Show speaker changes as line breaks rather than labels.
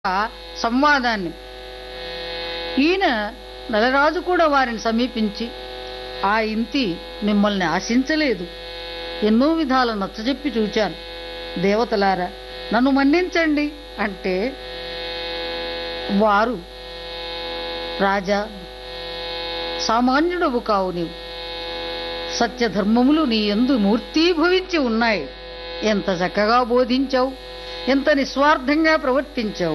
సంవాదాన్ని. ఈయన నలరాజు కూడా వారిని సమీపించి, ఆ ఇంతి మిమ్మల్ని ఆశించలేదు, ఎన్నో విధాల నచ్చజెప్పి చూచాను, దేవతలారా నన్ను మన్నించండి అంటే, వారు రాజా, సామాన్యుడవు కావు నీవు, సత్యధర్మములు నీ యందు మూర్తీభవించి ఉన్నాయి, ఎంత చక్కగా బోధించావు, ఎంత నిస్వార్థంగా ప్రవర్తించావు.